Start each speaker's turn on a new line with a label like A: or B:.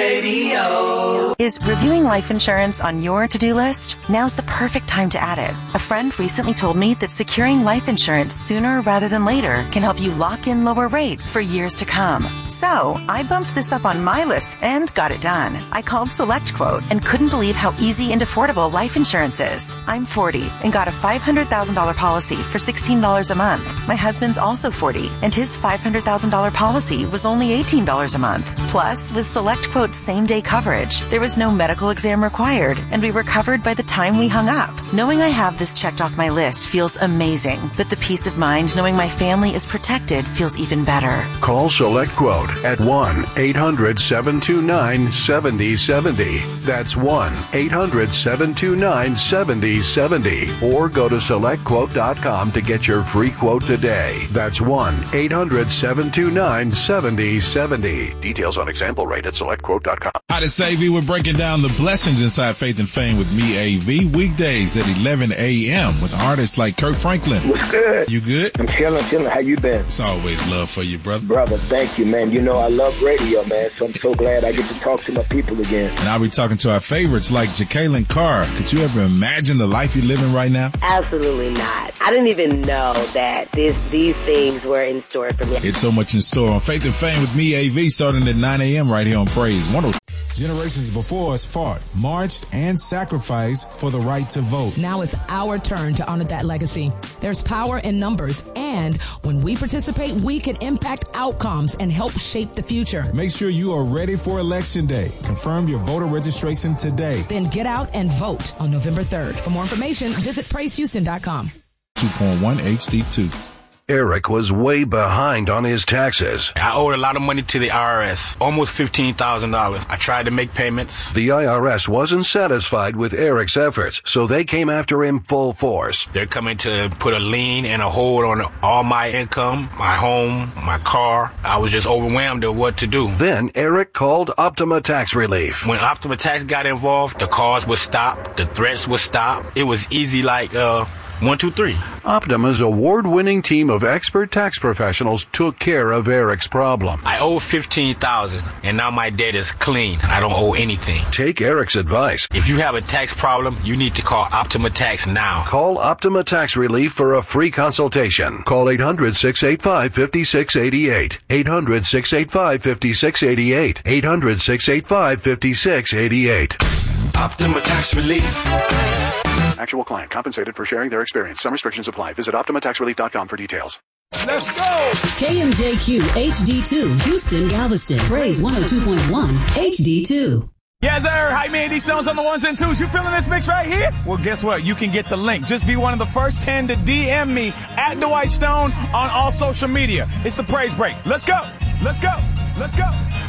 A: Radio.
B: Is reviewing life insurance on your to-do list? Now's the perfect time to add it. A friend recently told me that securing life insurance sooner rather than later can help you lock in lower rates for years to come. So, I bumped this up on my list and got it done. I called SelectQuote and couldn't believe how easy and affordable life insurance is. I'm 40 and got a $500,000 policy for $16 a month. My husband's also 40 and his $500,000 policy was only $18 a month. Plus, with SelectQuote's same-day coverage, there was no medical exam required, and we were covered by the time we hung up. Knowing I have this checked off my list feels amazing, but the peace of mind knowing my family is protected feels even better.
C: Call SelectQuote at 1-800-729-7070. That's 1-800-729-7070. Or go to SelectQuote.com to get your free quote today. That's 1-800-729-7070. Details on example rate at SelectQuote.com.
D: Hi, this is AV. We're breaking down the blessings inside faith and fame with me, AV. Weekdays at 11 a.m. with artists like Kirk Franklin.
E: What's good?
D: You good?
E: I'm chilling. How you been?
D: It's always love for you, brother.
E: Brother, thank you, man. You know I love radio, man, so I'm so glad I get to talk to my people again.
D: And I'll be talking to our favorites like Jacqueline Carr. Could you ever imagine the life you're living right now?
F: Absolutely not. I didn't even know that these things were in store for me.
D: It's so much in store on Faith and Fame with me, AV, starting at 9 a.m. right here on Praise 102.
G: Generations before us fought, marched, and sacrificed for the right to vote.
H: Now it's our turn to honor that legacy. There's power in numbers, and when we participate, we can impact outcomes and help shape the future.
G: Make sure you are ready for Election Day. Confirm your voter registration today.
H: Then get out and vote on November 3rd. For more information, visit PraiseHouston.com.
D: 2.1 HD2.
C: Eric was way behind on his taxes.
I: I owed a lot of money to the IRS, almost $15,000. I tried to make payments.
C: The IRS wasn't satisfied with Eric's efforts, so they came after him full force.
I: They're coming to put a lien and a hold on all my income, my home, my car. I was just overwhelmed at what to do.
C: Then Eric called Optima Tax Relief.
I: When Optima Tax got involved, the calls would stop, the threats would stop. It was easy like, 1, 2, 3.
C: Optima's award-winning team of expert tax professionals took care of Eric's problem.
I: I owe $15,000, and now my debt is clean. I don't owe anything.
C: Take Eric's advice.
I: If you have a tax problem, you need to call Optima Tax now.
C: Call Optima Tax Relief for a free consultation. Call 800-685-5688. 800-685-5688. 800-685-5688.
A: Optima Tax Relief.
C: Actual client compensated for sharing their experience. Some restrictions apply. Visit OptimaTaxRelief.com for details.
A: Let's go!
J: KMJQ HD2, Houston, Galveston. Praise 102.1 HD2.
K: Yes, sir. Hi, man. D Stones on the ones and twos. You feeling this mix right here? Well, guess what? You can get the link. Just be one of the first 10 to DM me at Dwight Stone on all social media. It's the Praise Break. Let's go. Let's go. Let's go.